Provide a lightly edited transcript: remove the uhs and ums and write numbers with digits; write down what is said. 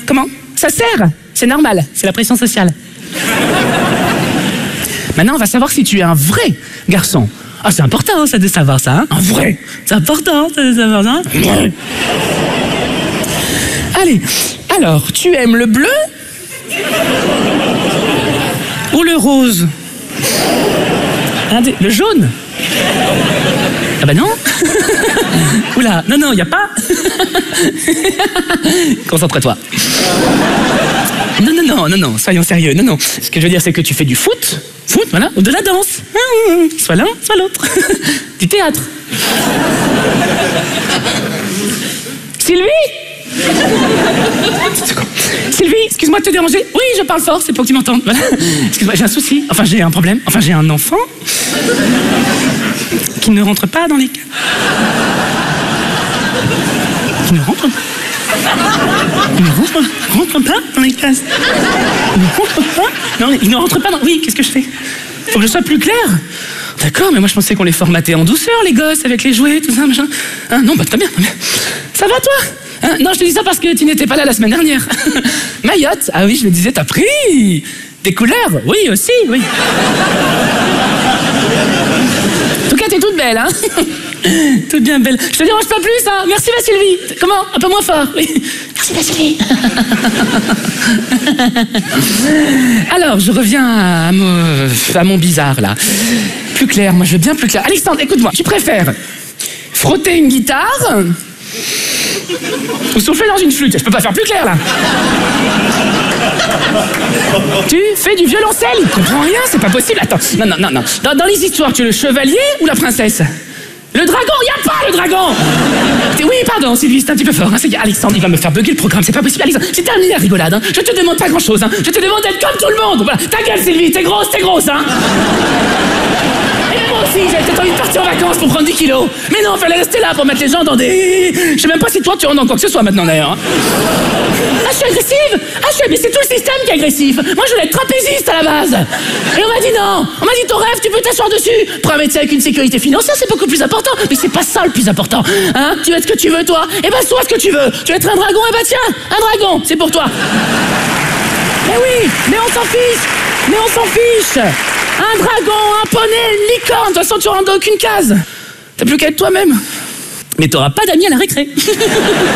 Comment? Ça sert? C'est normal, c'est la pression sociale. Maintenant, on va savoir si tu es un vrai garçon. Ah, c'est important, ça, de savoir ça, hein? Un vrai. C'est important, ça, de savoir ça. Ouais. Allez, alors, tu aimes le bleu ou le rose? Le jaune? Ah bah non. Oula, non, y a pas. Concentre-toi. Non, soyons sérieux. Non. Ce que je veux dire, c'est que tu fais du foot, voilà, ou de la danse. Soit l'un, soit l'autre. Du théâtre. Sylvie, excuse-moi de te déranger. Oui, je parle fort, c'est pour que tu m'entendes. Voilà. Excuse-moi, j'ai un souci. Enfin, j'ai un problème. Enfin, j'ai un enfant qui ne rentre pas dans les cases. Qui ne rentre pas. Il ne rentre pas dans les cases. Il ne rentre pas. Non, il ne rentre pas dans... Oui, qu'est-ce que je fais? Faut que je sois plus clair. D'accord, mais moi je pensais qu'on les formatait en douceur, les gosses, avec les jouets, tout ça, machin. Hein, non, bah très bien. Ça va, toi? Hein, non, je te dis ça parce que tu n'étais pas là la semaine dernière. Mayotte? Ah oui, je me disais, t'as pris des couleurs? Oui, aussi, oui. En tout cas, t'es toute belle, hein? Toute bien belle. Je te dérange pas plus, hein? Merci, Sylvie. Comment? Un peu moins fort. Oui. Merci, Sylvie. Alors, je reviens à mon bizarre, là. Plus clair, moi, je veux bien plus clair. Alexandre, écoute-moi. Tu préfères frotter une guitare ou souffler dans une flûte? Je peux pas faire plus clair, là. Tu fais du violoncelle? Il comprend rien, c'est pas possible. Attends, non. Dans les histoires, tu es le chevalier ou la princesse? Le dragon, y a pas le dragon! Oui, pardon, Sylvie, c'est un petit peu fort. Hein. Alexandre, il va me faire bugger le programme, c'est pas possible. Alexandre, c'est terminé la rigolade. Hein. Je te demande pas grand-chose. Hein. Je te demande d'être comme tout le monde. Voilà. Ta gueule, Sylvie, t'es grosse, hein. Et moi aussi, j'avais peut-être envie de partir en vacances pour prendre 10 kilos. Mais non, fallait rester là pour mettre les gens dans des... Je sais même pas si toi, tu rentres dans quoi que ce soit maintenant, d'ailleurs. Hein. Ah, je suis agressive? Mais c'est tout le système qui est agressif. Moi, je voulais être trapéziste à la base. Et on m'a dit non. On m'a dit ton rêve, tu peux t'asseoir dessus. Pour un métier avec une sécurité financière, c'est beaucoup plus important. Mais c'est pas ça le plus important. Hein? Tu veux être ce que tu veux, toi? Eh ben, sois ce que tu veux. Tu veux être un dragon? Eh ben, tiens, un dragon, c'est pour toi. Mais oui, mais on s'en fiche. Un dragon, un poney, une licorne. De toute façon, tu rentres dans aucune case. T'as plus qu'à être toi-même. Mais t'auras pas d'amis à la récré.